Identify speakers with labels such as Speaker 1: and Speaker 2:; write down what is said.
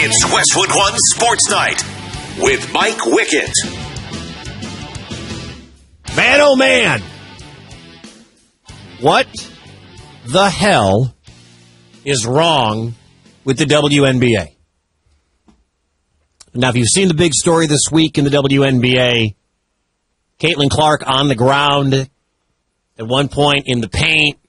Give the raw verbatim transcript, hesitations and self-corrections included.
Speaker 1: It's Westwood One Sports Night with Mike Wickett.
Speaker 2: Man, oh man. What the hell is wrong with the W N B A? Now, if you've seen the big story this week in the W N B A, Caitlin Clark on the ground at one point in the paint,